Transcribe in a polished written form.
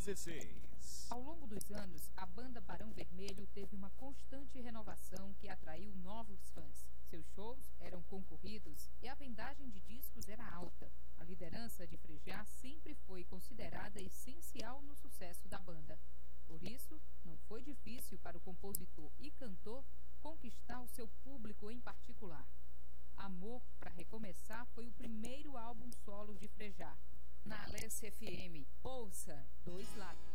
16. Ao longo dos anos, a banda Barão Vermelho teve uma constante renovação que atraiu novos fãs. Seus shows eram concorridos e a vendagem de discos era alta. A liderança de Frejá sempre foi considerada essencial no sucesso da banda. Por isso, não foi difícil para o compositor e cantor conquistar o seu público em particular. Amor para Recomeçar foi o primeiro álbum solo de Frejá. Na Alesse FM, ouça Dois Lados.